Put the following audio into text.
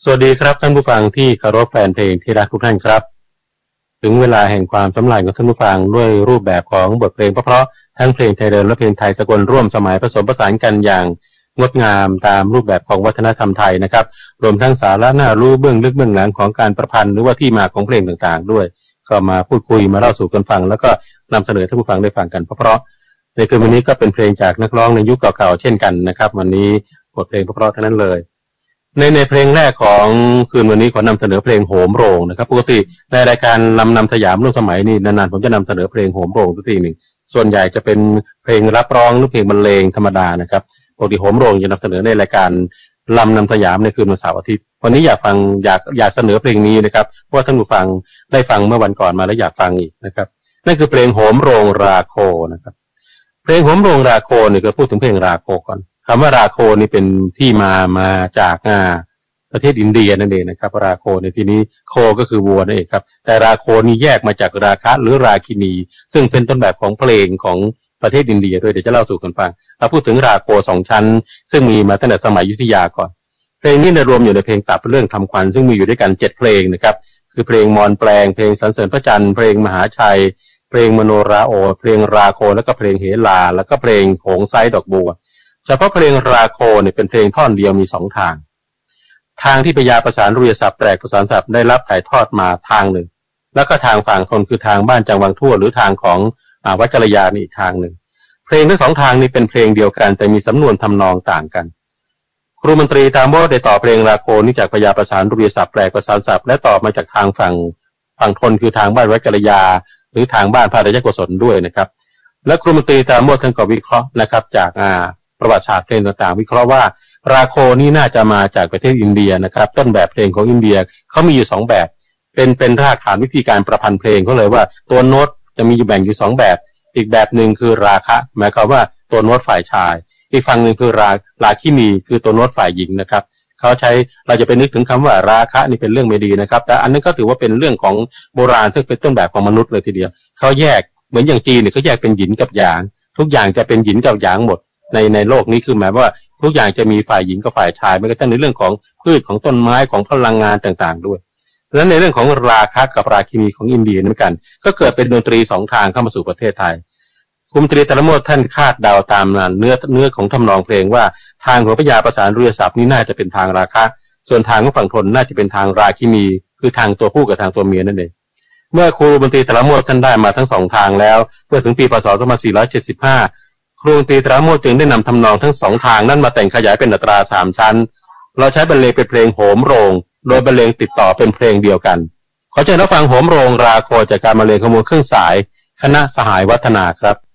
สวัสดีครับท่านผู้ฟังที่เคารพแฟนเพลงที่รักทุกท่านครับถึงเวลาแห่งความสำราญของท่านผู้ฟังด้วยรูปแบบของบทเพลงเพราะๆทั้งเพลงไทยเดิมและเพลงไทยสากลร่วมสมัยผสมผสานกันอย่างงดงามตามรูปแบบของวัฒนธรรมไทยนะครับรวมทั้งสาระน่ารู้เบื้องลึกเบื้องหลังของการประพันธ์หรือว่าที่มาของเพลงต่างๆด้วยก็มาพูดคุยมาเล่าสู่กันฟังแล้วก็นำเสนอท่านผู้ฟังได้ฟังกันเพราะๆในคืนวันนี้ก็เป็นเพลงจากนักร้องในยุคเก่าๆเช่นกันนะครับวันนี้บทเพลงเพราะๆทั้งนั้นเลยในเพลงแรกของคืนวันนี้ขอนำเสนอเพลงโหมโรงนะครับปกติในรายการนำสยามร่วมสมัยนี่นานๆผมจะนำเสนอเพลงโหมโรงทุกทีหนึ่งส่วนใหญ่จะเป็นเพลงรับร้องหรือเพลงบรรเลงธรรมดานะครับปกติโหมโรงจะนำเสนอในรายการนำสยามในคืนวันเสาร์อาทิตย์วันนี้อยากเสนอเพลงนี้นะครับเพราะท่านผู้ฟังได้ฟังเมื่อวันก่อนมาแล้วอยากฟังอีกนะครับนั่นคือเพลงโหมโรงราโคนะครับเพลงโหมโรงราโคนี่ก็พูดถึงเพลงราโคก่อนคำว่าราโคนี่เป็นที่มาจากประเทศอินเดียนั่นเองนะครับราโคในที่นี้โคก็คือวัวนั่นเองครับแต่ราโคนี่แยกมาจากราคะหรือราคินีซึ่งเป็นต้นแบบของเพลงของประเทศอินเดียด้วยเดี๋ยวจะเล่าสู่กันฟังเราพูดถึงราโคสองชั้นซึ่งมีมาตั้งแต่สมัยอยุธยาก่อนเพลงนี้รวมอยู่ในเพลงตับเรื่องทำขวัญซึ่งมีอยู่ด้วยกัน7เพลงนะครับคือเพลงมอนแปลงเพลงสรรเสริญพระจันทร์เพลงมหาชัยเพลงมโนราโอเพลงราโคแล้วก็เพลงเฮลาแล้วก็เพลงโหงไซดอกบัวเฉพาะเพลงราโคเนี่ยเป็นเพลงท่อนเดียวมี2ทางที่พยาประสานรุยศัพท์แปลกประสานศัพท์ได้รับถ่ายทอดมาทางหนึ่งแล้วก็ทางฝั่งทนคือทางบ้านจังหวังทั่วหรือทางของวัดกัลยาณอีกทางหนึ่งเพลงทั้ง2ทางนี้เป็นเพลงเดียวกันแต่มีสำนวนทำนองต่างกันครูมนตรีตามโบได้ต่อเพลงราโคนี้จากพยาประสานรุยศัพท์แปลกประสานศัพท์และต่อมาจากทางฝั่งทนคือทางบ้านวัดกัลยาหรือทางบ้านพระราชกุศลด้วยนะครับและครูมนตรีตามโบท่านก็วิเคราะห์นะครับจากประวัติศาสตร์เพลงต่างๆวิเคราะห์ว่าราโคนี่น่าจะมาจากประเทศอินเดียนะครับต้นแบบเพลงของอินเดียเขามีอยู่2แบบเป็นรากฐานวิธีการประพันธ์เพลงเขาเลยว่าตัวโน้ตจะมีแบ่งอยู่2แบบอีกแบบหนึ่งคือราคะหมายความว่าตัวโน้ตฝ่ายชายอีกฝั่งหนึ่งคือราคินีคือตัวโน้ตฝ่ายหญิงนะครับเขาใช้เราจะไปนึกถึงคำว่าราคะนี่เป็นเรื่องไม่ดีนะครับแต่อันนั้นก็ถือว่าเป็นเรื่องของโบราณซึ่งเป็นต้นแบบของมนุษย์เลยทีเดียวเขาแยกเหมือนอย่างจีนเนี่ยเขาแยกเป็นหยินกับหยางทุกอย่างจะเป็นหยินกับหยางหมดในโลกนี้คือหมายว่าทุกอย่างจะมีฝ่ายหญิงกับฝ่ายชายไม่กระทั่งในเรื่องของพืชของต้นไม้ของพลังงานต่างๆด้วยดังนั้นในเรื่องของราคะกับราคินีของอินเดียเหมือนกันก็เกิดเป็นดนตรี2ทางเข้ามาสู่ประเทศไทยคุณตรีตะละโมดท่านคาดเดาตามเนื้อของทำนองเพลงว่าทางของพยาประสานรุยศัพท์นี้น่าจะเป็นทางราคะส่วนทางของฝั่งทนน่าจะเป็นทางราคินีคือทางตัวผู้กับทางตัวเมียนั่นเองเมื่อครูบันตรีตะละโมดท่านได้มาทั้ง2ทางแล้วเมื่อถึงปีพ.ศ. 2475ครูบันตรีตะละโมดจึงได้นำทำนองทั้ง2ทางนั้นมาแต่งขยายเป็นอัตรา3ชั้นเราใช้บรรเลงเป็นเพลงโหมโรงโดยบรรเลงติดต่อเป็นเพลงเดียวกันขอเชิญรับฟังโหมโรงราโคจากการบรรเลงขบวนเครื่องสายคณะสหายวัฒนาครับ